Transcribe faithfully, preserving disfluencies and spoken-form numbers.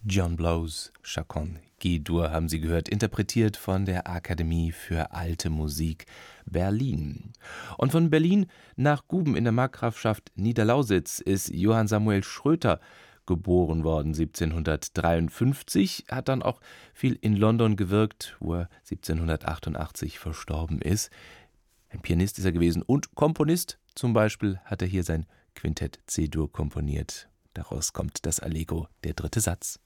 John Blows Chaconne G-Dur haben Sie gehört, interpretiert von der Akademie für Alte Musik Berlin. Und von Berlin nach Guben in der Markgrafschaft Niederlausitz ist Johann Samuel Schröter geboren worden, siebzehnhundertdreiundfünfzig, hat dann auch viel in London gewirkt, wo er siebzehnhundertachtundachtzig verstorben ist. Ein Pianist ist er gewesen und Komponist. Zum Beispiel hat er hier sein Quintett C-Dur komponiert. Daraus kommt das Allegro, der dritte Satz.